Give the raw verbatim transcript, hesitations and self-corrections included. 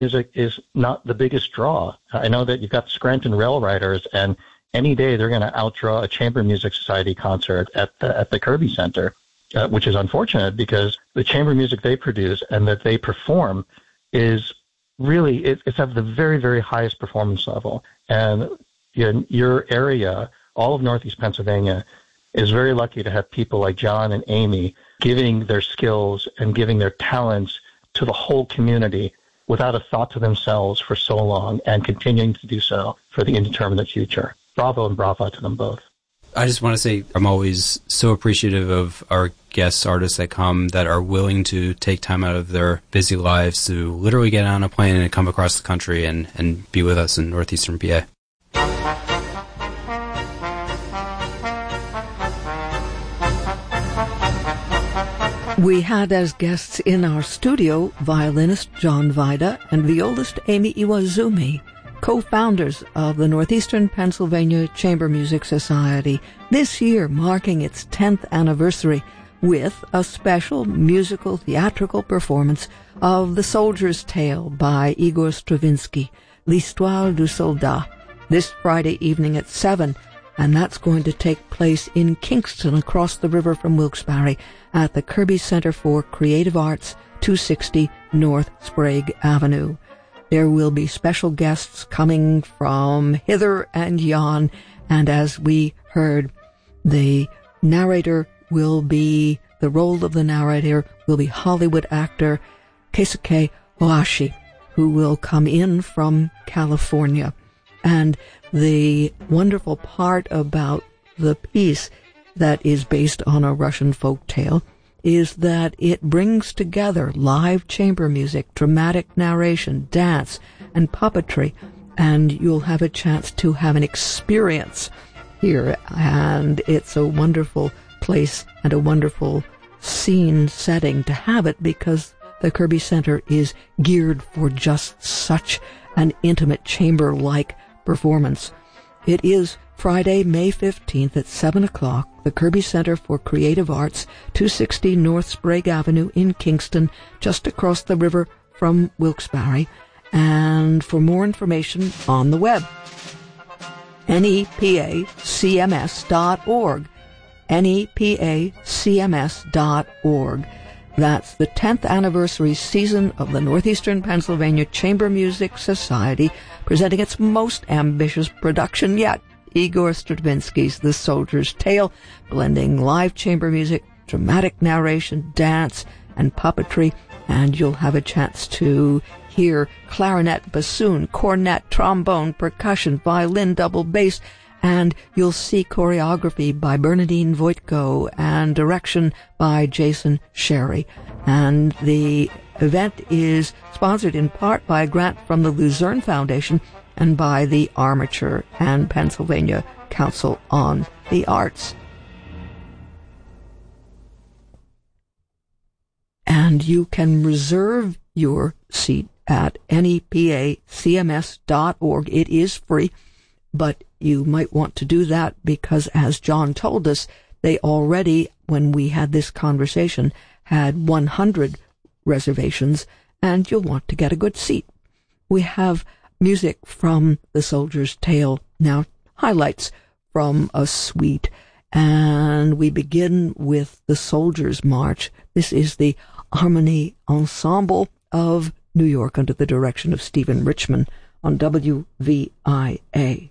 music is not the biggest draw. I know that you've got Scranton Rail Riders, and any day they're going to outdraw a Chamber Music Society concert at the at the Kirby Center, uh, which is unfortunate because the chamber music they produce and that they perform is really, it, it's at the very, very highest performance level. And in your area, all of Northeast Pennsylvania, is very lucky to have people like John and Amy giving their skills and giving their talents to the whole community without a thought to themselves for so long and continuing to do so for the indeterminate future. Bravo and bravo to them both. I just want to say I'm always so appreciative of our guest artists that come that are willing to take time out of their busy lives to literally get on a plane and come across the country and, and be with us in northeastern P A. We had as guests in our studio violinist John Vida and violist Amy Iwazumi, co-founders of the Northeastern Pennsylvania Chamber Music Society, this year marking its tenth anniversary with a special musical theatrical performance of The Soldier's Tale by Igor Stravinsky, L'Histoire du Soldat, this Friday evening at seven, and that's going to take place in Kingston across the river from Wilkes-Barre at the Kirby Center for Creative Arts, two sixty North Sprague Avenue. There will be special guests coming from hither and yon, and as we heard, the narrator will be, the role of the narrator will be Hollywood actor Keisuke Ohashi, who will come in from California. And the wonderful part about the piece that is based on a Russian folk tale is that it brings together live chamber music, dramatic narration, dance, and puppetry, and you'll have a chance to have an experience here, and it's a wonderful place and a wonderful scene setting to have it because the Kirby Center is geared for just such an intimate chamber-like performance. It is Friday, May fifteenth at seven o'clock, the Kirby Center for Creative Arts, two sixty North Sprague Avenue in Kingston, just across the river from Wilkes-Barre. And for more information, on the web, N E P A C M S dot org, N E P A C M S dot org. That's the tenth anniversary season of the Northeastern Pennsylvania Chamber Music Society, presenting its most ambitious production yet, Igor Stravinsky's The Soldier's Tale, blending live chamber music, dramatic narration, dance, and puppetry, and you'll have a chance to hear clarinet, bassoon, cornet, trombone, percussion, violin, double bass, and you'll see choreography by Bernadine Voitko and direction by Jason Sherry. And the event is sponsored in part by a grant from the Luzerne Foundation and by the Armature and Pennsylvania Council on the Arts. And you can reserve your seat at N E P A C M S dot org. It is free, but you might want to do that because, as John told us, they already, when we had this conversation, had one hundred reservations, and you'll want to get a good seat. We have music from The Soldier's Tale, now highlights from a suite, and we begin with The Soldier's March. This is the Harmony Ensemble of New York under the direction of Stephen Richman on W V I A.